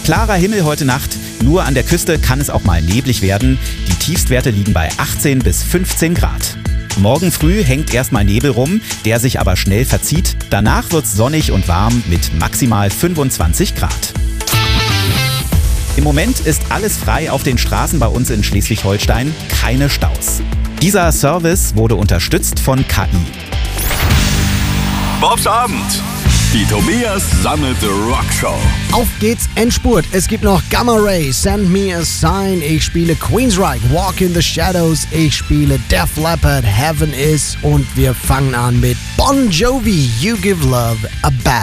Klarer Himmel heute Nacht, nur an der Küste kann es auch mal neblig werden. Die Tiefstwerte liegen bei 18 bis 15 Grad. Morgen früh hängt erstmal Nebel rum, der sich aber schnell verzieht. Danach wird's sonnig und warm mit maximal 25 Grad. Im Moment ist alles frei auf den Straßen bei uns in Schleswig-Holstein, keine Staus. Dieser Service wurde unterstützt von KI. Bobs Abend. Die Tobias Sammelte Rockshow. Auf geht's, Endspurt. Es gibt noch Gamma Ray, Send Me a Sign. Ich spiele Queensryche, Walk in the Shadows. Ich spiele Def Leppard, Heaven Is. Und wir fangen an mit Bon Jovi, You Give Love a Bad